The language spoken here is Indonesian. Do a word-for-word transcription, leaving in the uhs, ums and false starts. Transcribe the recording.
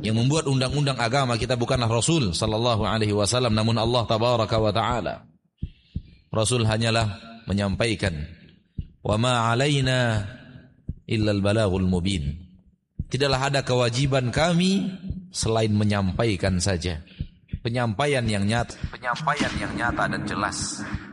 Yang membuat undang-undang agama kita bukanlah Rasul sallallahu alaihi wasallam, namun Allah tabaraka wa taala. Rasul hanyalah menyampaikan. Wa ma 'alaina illa al-balaghul mubin. Tidaklah ada kewajiban kami selain menyampaikan saja. Penyampaian yang nyata, penyampaian yang nyata dan jelas.